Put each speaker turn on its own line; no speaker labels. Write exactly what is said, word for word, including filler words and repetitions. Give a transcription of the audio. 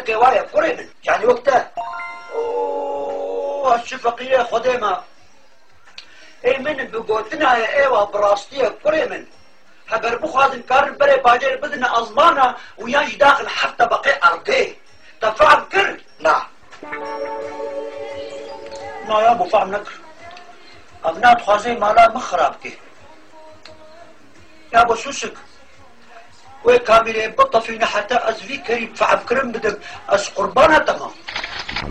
نكي وايا كوري من يعني وقتها اوه الشفقية خديمة اي من بقوتنا يا ايوه براستية كوري من هبر بخوازن كارن بري باجر بدنا ازمانا ويانج داخل حتى بقي ارضي تفعل كر لا لا يا ابو فهم نكر ابنات خوازي مالا مخراب كي يا ابو سوسك وي كاميري بطة فينا حتى ازفي كريم فعب كرم بدك از قربانة تمام